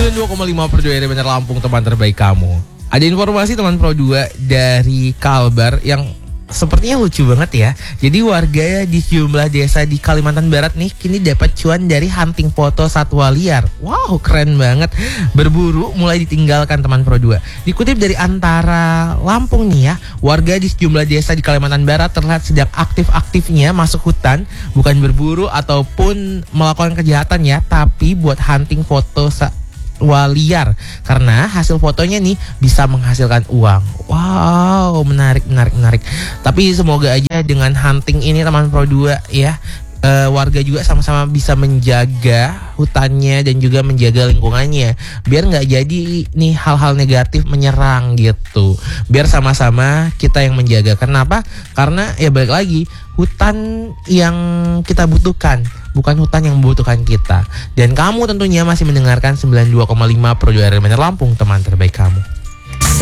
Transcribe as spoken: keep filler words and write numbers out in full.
sembilan puluh dua koma lima per dua R M N Lampung, teman terbaik kamu. Ada informasi teman Pro dua dari Kalbar yang sepertinya lucu banget ya. Jadi warga di sejumlah desa di Kalimantan Barat nih kini dapat cuan dari hunting foto satwa liar. Wow, keren banget. Berburu mulai ditinggalkan teman Pro dua. Dikutip dari Antara Lampung nih ya, warga di sejumlah desa di Kalimantan Barat terlihat sedang aktif-aktifnya masuk hutan, bukan berburu ataupun melakukan kejahatan ya, tapi buat hunting foto sa- liar karena hasil fotonya nih bisa menghasilkan uang. Wow, menarik menarik menarik. Tapi semoga aja dengan hunting ini teman Pro dua ya, uh, warga juga sama-sama bisa menjaga hutannya dan juga menjaga lingkungannya biar nggak jadi nih hal-hal negatif menyerang gitu. Biar sama-sama kita yang menjaga. Kenapa? Karena ya balik lagi, hutan yang kita butuhkan, bukan hutan yang membutuhkan kita. Dan kamu tentunya masih mendengarkan sembilan puluh dua koma lima per dua R M N Lampung, teman terbaik kamu.